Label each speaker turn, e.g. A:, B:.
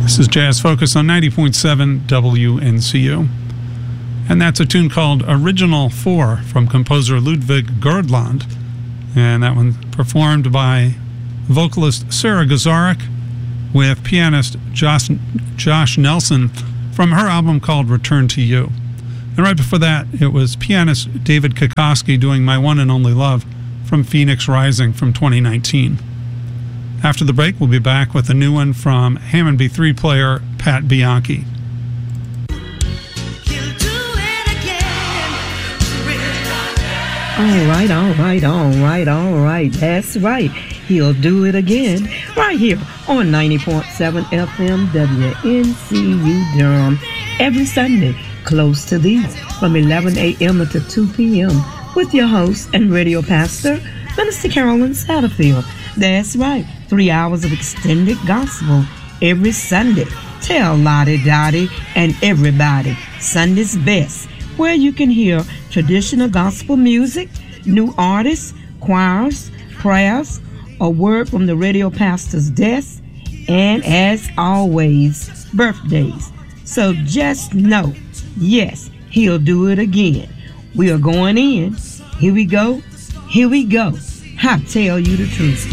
A: This is Jazz Focus on 90.7 WNCU. And that's a tune called Original 4 from composer Ludwig Gördland. And that one performed by vocalist Sarah Gazarek with pianist Josh Nelson from her album called Return to You. And right before that, it was pianist David Kokoski doing My One and Only Love from Phoenix Rising from 2019. After the break, we'll be back with a new one from Hammond B3 player Pat Bianchi.
B: All right. That's right. He'll do it again. Right here on 90.7 FM WNCU Durham. Every Sunday, close to thee, from 11 a.m. to 2 p.m. with your host and radio pastor, Minister Carolyn Satterfield. That's right. 3 hours of extended gospel every Sunday. Tell Lottie Dottie and everybody Sunday's Best, where you can hear traditional gospel music, new artists, choirs, prayers, a word from the radio pastor's desk, and as always, birthdays. So just know, yes, he'll do it again. We are going in. Here we go. I tell you the truth.